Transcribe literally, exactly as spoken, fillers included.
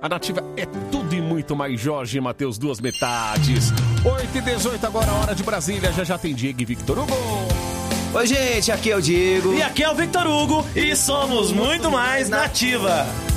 A Nativa é tudo e muito mais. Jorge e Matheus, duas metades. oito e dezoito agora, hora de Brasília. Já já tem Diego e Victor Hugo. Oi, gente, aqui é o Diego. E aqui é o Victor Hugo. E somos muito mais Nativa.